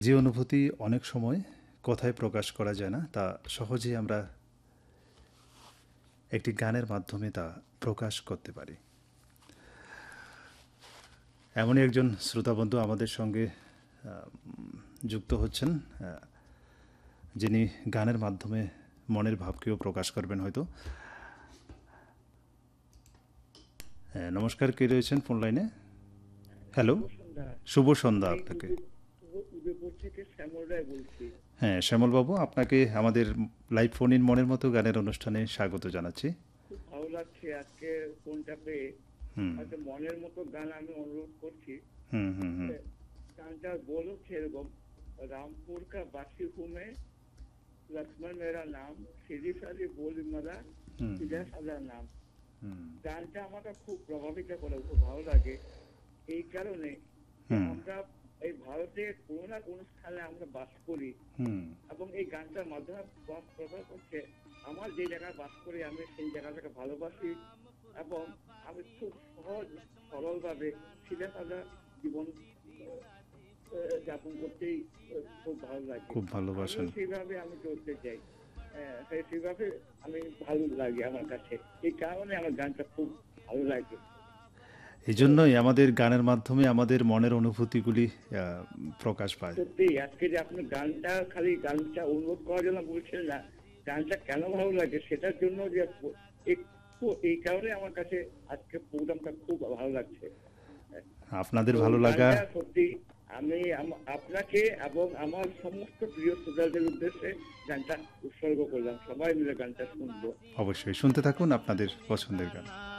যে অনুভূতি অনেক সময় কথায় প্রকাশ করা যায় না, তা সহজেই আমরা একটি গানের মাধ্যমে তা প্রকাশ করতে পারি। এমনই একজন শ্রোতাবন্ধু আমাদের সঙ্গে যুক্ত হচ্ছেন, যিনি গানের মাধ্যমে মনের ভাবকেও প্রকাশ করবেন হয়তো। নমস্কার, কে রয়েছেন ফোন লাইনে? হ্যালো, শুভ সন্ধ্যা। শুভ সন্ধ্যা আমি আপনাকে। উদয়পুর থেকে শ্যামল রায় বলছি। হ্যাঁ, শ্যামলবাবু, আপনাকে আমাদের লাইভ ফোন ইন মনের মতো গানের অনুষ্ঠানে স্বাগত জানাচ্ছি। খুব ভালো লাগছে আজকে ফোনটা পেয়ে। হুম আজকে মনের মতো গান আমি অনুরোধ করছি। হুম হুম হুম গানটার বল হচ্ছে এরকম, রামপুর কা বাসি হুমে, লক্ষ্মণ মেরা নাম, সিঁড়ি সারি বলি মারা, হুম সিধা সাদা নাম। হুম গানটা আমাকে খুব প্রভাবিত করে, খুব ভালো লাগে। এই কারণে যে হুম আমরা এই ভারতে কোনো না কোনো স্থানে আমরা বাস করি, হুম এবং এই গানটার মাধ্যমে প্রকাশ করছে আমার যে জায়গায় বাস করি আমি সেই জায়গাটাকে ভালোবাসি, এবং আমি খুব সহজ সরলভাবে সিধা সাদা জীবন যাপন করতেই খুব ভালো লাগে। খুব ভালোবাসেন। আমিও সেইভাবে আমি চলতে চাই। সেইভাবে আমি ভালো লাগে আমার কাছে। এই কারণে আমার গানটা খুব ভালো লাগে। এই জন্যই আমাদের গানের মাধ্যমে আমাদের মনের অনুভূতিগুলি প্রকাশ পায়। সত্যি আজকে যে আপনি গানটা অনুরোধ করার জন্য বলছেন না, গানটা কেন ভালো লাগে সেটার জন্য যে একটু এই কারণে আমার কাছে আজকে প্রোগ্রামটা খুব ভালো লাগছে। আপনাদের তো ভালো লাগা। গানটা সত্যি আমি আপনাকে এবং আমার সমস্ত প্রিয় শ্রোতাদের উদ্দেশ্যে গানটা উৎসর্গ করলাম। সবাই মিলে গানটা শুনবো। অবশ্যই শুনতে থাকুন আপনাদের পছন্দের গান।